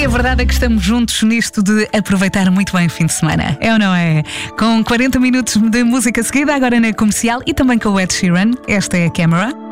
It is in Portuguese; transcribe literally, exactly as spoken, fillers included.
E a verdade é que estamos juntos nisto de aproveitar muito bem o fim de semana. É ou não é? Com quarenta minutos de música seguida, agora na Comercial e também com o Ed Sheeran. Esta é a Camera.